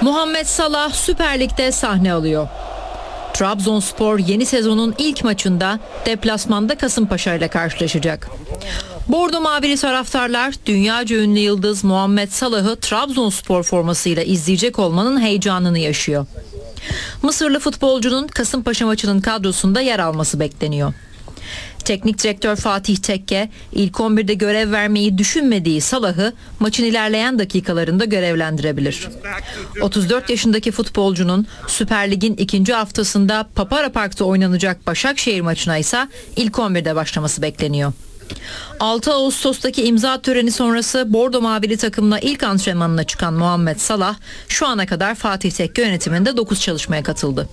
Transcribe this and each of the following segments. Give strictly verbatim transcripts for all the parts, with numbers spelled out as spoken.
Muhammed Salah Süper Lig'de sahne alıyor. Trabzonspor yeni sezonun ilk maçında deplasmanda Kasımpaşa ile karşılaşacak. Bordo Mavili taraftarlar dünyaca ünlü yıldız Muhammed Salah'ı Trabzonspor formasıyla izleyecek olmanın heyecanını yaşıyor. Mısırlı futbolcunun Kasımpaşa maçının kadrosunda yer alması bekleniyor. Teknik direktör Fatih Tekke ilk on birde görev vermeyi düşünmediği Salah'ı maçın ilerleyen dakikalarında görevlendirebilir. otuz dört yaşındaki futbolcunun Süper Lig'in ikinci haftasında Papara Park'ta oynanacak Başakşehir maçına ise ilk on birde başlaması bekleniyor. altı Ağustos'taki imza töreni sonrası Bordo Mavili takımla ilk antrenmanına çıkan Muhammed Salah şu ana kadar Fatih Tekke yönetiminde dokuz çalışmaya katıldı.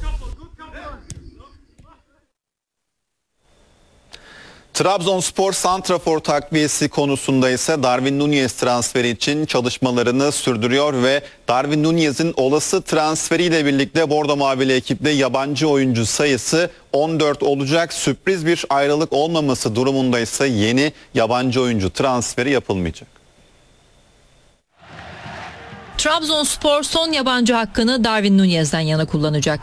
Trabzonspor santrafor takviyesi konusunda ise Darwin Núñez transferi için çalışmalarını sürdürüyor ve Darwin Núñez'in olası transferiyle birlikte Bordo Mavili ekipte yabancı oyuncu sayısı on dört olacak. Sürpriz bir ayrılık olmaması durumunda ise yeni yabancı oyuncu transferi yapılmayacak. Trabzonspor son yabancı hakkını Darwin Núñez'den yana kullanacak.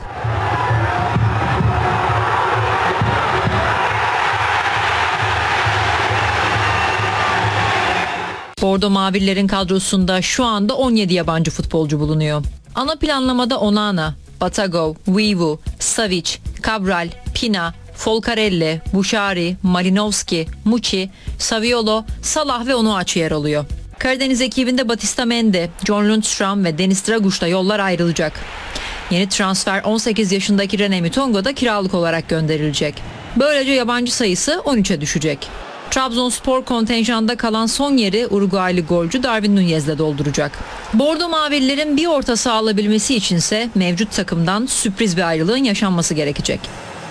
Bordo Mavililerin kadrosunda şu anda on yedi yabancı futbolcu bulunuyor. Ana planlamada Onana, Batagov, Vivu, Savic, Cabral, Pina, Folcarelli, Bushari, Malinovski, Muçi, Saviolo, Salah ve Onuachu yer alıyor. Karadeniz ekibinde Batista Mendy, John Lundstram ve Deniz Draguş'la yollar ayrılacak. Yeni transfer on sekiz yaşındaki René Mutongo da kiralık olarak gönderilecek. Böylece yabancı sayısı on üçe düşecek. Trabzonspor kontenjanda kalan son yeri Uruguaylı golcü Darwin Núñez'le dolduracak. Bordo Mavililerin bir orta saha alabilmesi içinse mevcut takımdan sürpriz bir ayrılığın yaşanması gerekecek.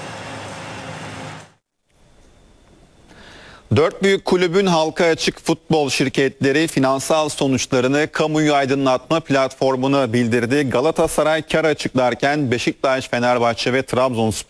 Dört büyük kulübün halka açık futbol şirketleri finansal sonuçlarını kamuoyu aydınlatma platformuna bildirdi. Galatasaray kar açıklarken Beşiktaş, Fenerbahçe ve Trabzonspor